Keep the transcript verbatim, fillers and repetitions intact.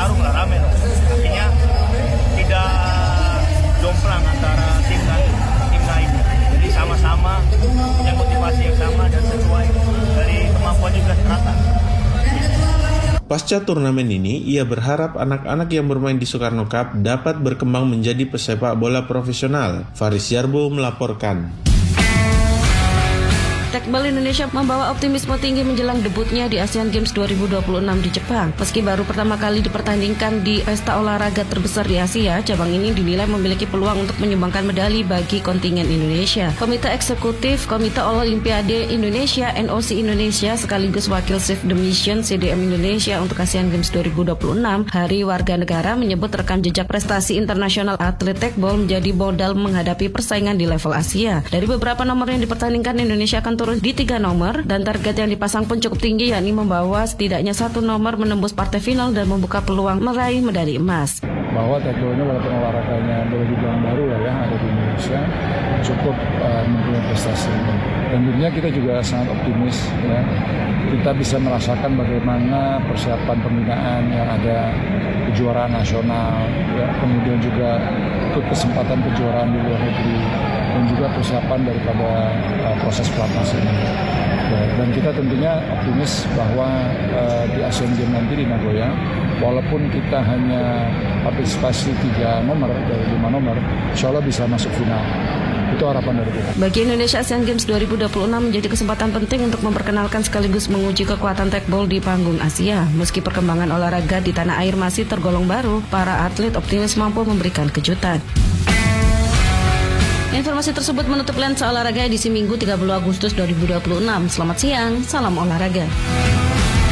bertarung lah, rame lah. Artinya tidak jomplang antara tim dan tim lainnya. Jadi sama-sama yang motivasi yang sama dan sesuai dari kemampuan juga rata. Pasca turnamen ini, ia berharap anak-anak yang bermain di Soekarno Cup dapat berkembang menjadi pesepak bola profesional. Faris Yarbo melaporkan. Tekbol Indonesia membawa optimisme tinggi menjelang debutnya di Asian Games dua ribu dua puluh enam di Jepang. Meski baru pertama kali dipertandingkan di pesta olahraga terbesar di Asia, cabang ini dinilai memiliki peluang untuk menyumbangkan medali bagi kontingen Indonesia. Komite Eksekutif Komite Olimpiade Indonesia N O C Indonesia sekaligus Wakil Chief the Mission C D M Indonesia untuk Asian Games dua ribu dua puluh enam, Hari Warga Negara, menyebut rekam jejak prestasi internasional atlet tekbol menjadi modal menghadapi persaingan di level Asia. Dari beberapa nomor yang dipertandingkan, Indonesia akan turun di tiga nomor dan target yang dipasang pun cukup tinggi, yakni membawa setidaknya satu nomor menembus partai final dan membuka peluang meraih medali emas. Bahwa tekbol ini walaupun olahraganya boleh dibilang baru lah ya ada di Indonesia, cukup uh, mempunyai prestasi. Dan tentunya kita juga sangat optimis ya. Kita bisa merasakan bagaimana persiapan pembinaan yang ada kejuaraan nasional, ya, kemudian juga ikut kesempatan kejuaraan di luar negeri, dan juga persiapan daripada uh, proses pelatnas ini. Ya, dan kita tentunya optimis bahwa uh, di Asian Games nanti di Nagoya, walaupun kita hanya partisipasi tiga nomor dari lima nomor, insya Allah bisa masuk final. Itu harapan dari kita. Bagi Indonesia, Asian Games dua ribu dua puluh enam menjadi kesempatan penting untuk memperkenalkan sekaligus menguji kekuatan tekbol di panggung Asia. Meski perkembangan olahraga di tanah air masih tergolong baru, para atlet optimis mampu memberikan kejutan. Informasi tersebut menutup lensa olahraga edisi Minggu tiga puluh Agustus dua ribu dua puluh enam. Selamat siang, salam olahraga.